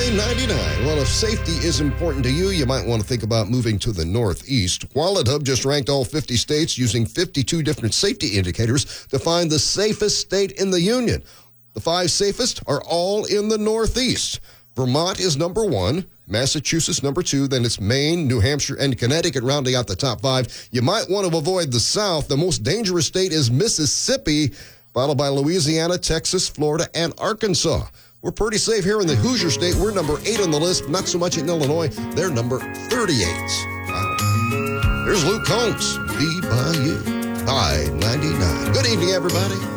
I-99. Well, if safety is important to you, you might want to think about moving to the Northeast. WalletHub just ranked all 50 states using 52 different safety indicators to find the safest state in the union. The 5 safest are all in the Northeast. Vermont is number 1, Massachusetts number 2, then it's Maine, New Hampshire, and Connecticut rounding out the top 5. You might want to avoid the South. The most dangerous state is Mississippi, followed by Louisiana, Texas, Florida, and Arkansas. We're pretty safe here in the Hoosier State. We're number 8 on the list, not so much in Illinois. They're number 38. Wow. Here's Luke Combs, Be By You, I-99. Good evening, everybody.